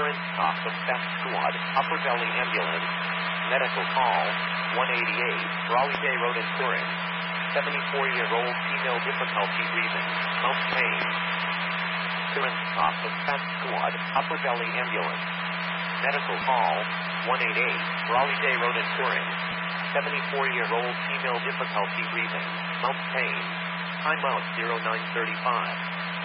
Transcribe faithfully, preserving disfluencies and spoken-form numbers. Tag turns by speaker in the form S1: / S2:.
S1: Current stop of F Squad, Upper Valley Ambulance. Medical call, one eighty-eight, Raleigh Day Road in Turin. seventy-four-year-old female, difficulty breathing, mouth pain. Current stop of F Squad, Upper Valley Ambulance. Medical call, one eighty-eight, Raleigh Day Road in Turin. seventy-four-year-old female, difficulty breathing, mouth pain. Time out zero nine thirty-five.